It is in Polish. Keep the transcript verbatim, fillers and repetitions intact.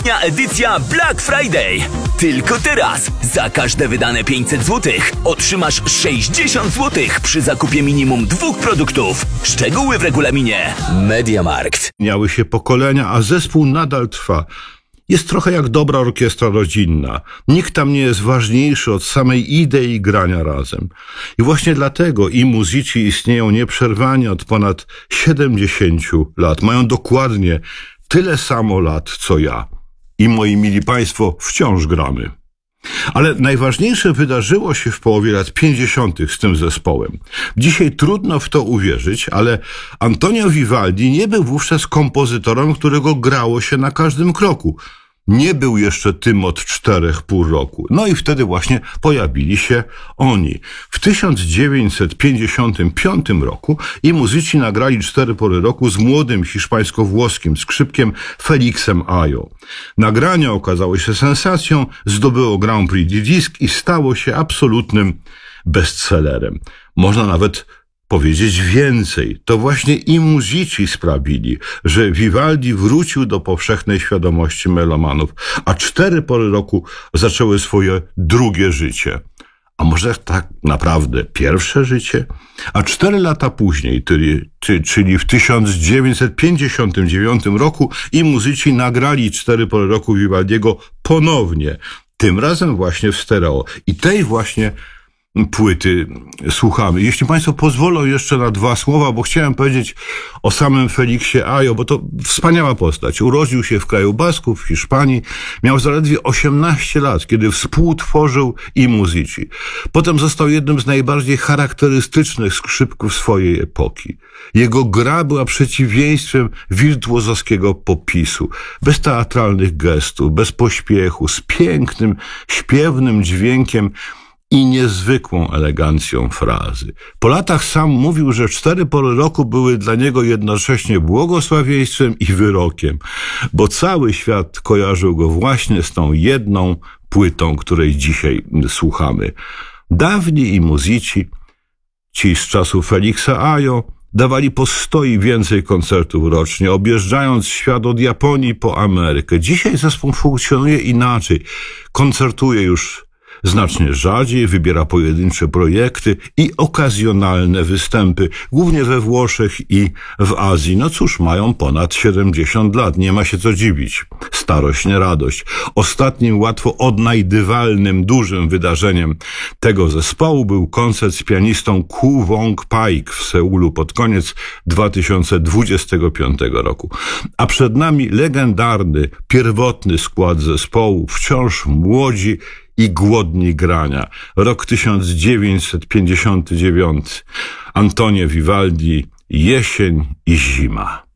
Letnia edycja Black Friday. Tylko teraz za każde wydane pięćset złotych otrzymasz sześćdziesiąt złotych przy zakupie minimum dwóch produktów. Szczegóły w regulaminie MediaMarkt. Miały się pokolenia, a zespół nadal trwa. Jest trochę jak dobra orkiestra rodzinna. Nikt tam nie jest ważniejszy od samej idei grania razem. I właśnie dlatego i muzyci istnieją nieprzerwanie od ponad siedemdziesięciu lat. Mają dokładnie tyle samo lat, co ja. I moi mili państwo, wciąż gramy. Ale najważniejsze wydarzyło się w połowie lat pięćdziesiątych z tym zespołem. Dzisiaj trudno w to uwierzyć, ale Antonio Vivaldi nie był wówczas kompozytorem, którego grało się na każdym kroku. Nie był jeszcze tym od czterech pół roku. No i wtedy właśnie pojawili się oni. W tysiąc dziewięćset pięćdziesiątym piątym roku i muzyci nagrali cztery pory roku z młodym hiszpańsko-włoskim skrzypkiem Felixem Ayo. Nagranie okazało się sensacją, zdobyło Grand Prix du Disque i stało się absolutnym bestsellerem. Można nawet powiedzieć więcej. To właśnie i muzyci sprawili, że Vivaldi wrócił do powszechnej świadomości melomanów, a cztery pory roku zaczęły swoje drugie życie. A może tak naprawdę pierwsze życie? A cztery lata później, czyli, czyli w tysiąc dziewięćset pięćdziesiątym dziewiątym roku i muzyci nagrali cztery pory roku Vivaldiego ponownie. Tym razem właśnie w stereo. I tej właśnie płyty słuchamy. Jeśli państwo pozwolą jeszcze na dwa słowa, bo chciałem powiedzieć o samym Felixie Ayo, bo to wspaniała postać. Urodził się w kraju Basków, w Hiszpanii. Miał zaledwie osiemnaście lat, kiedy współtworzył i muzyci. Potem został jednym z najbardziej charakterystycznych skrzypków swojej epoki. Jego gra była przeciwieństwem wirtuozowskiego popisu. Bez teatralnych gestów, bez pośpiechu, z pięknym, śpiewnym dźwiękiem i niezwykłą elegancją frazy. Po latach sam mówił, że cztery pory roku były dla niego jednocześnie błogosławieństwem i wyrokiem, bo cały świat kojarzył go właśnie z tą jedną płytą, której dzisiaj słuchamy. Dawni i muzyci, ci z czasów Felixa Ayo, dawali po sto i więcej koncertów rocznie, objeżdżając świat od Japonii po Amerykę. Dzisiaj zespół funkcjonuje inaczej. Koncertuje już znacznie rzadziej, wybiera pojedyncze projekty i okazjonalne występy, głównie we Włoszech i w Azji. No cóż, mają ponad siedemdziesiąt lat, nie ma się co dziwić. Starość, nie radość. Ostatnim łatwo odnajdywalnym, dużym wydarzeniem tego zespołu był koncert z pianistą Koo Wong Paik w Seulu pod koniec dwa tysiące dwudziestego piątego roku. A przed nami legendarny, pierwotny skład zespołu, wciąż młodzi i głodni grania. Rok tysiąc dziewięćset pięćdziesiąty dziewiąty. Antonio Vivaldi, jesień i zima.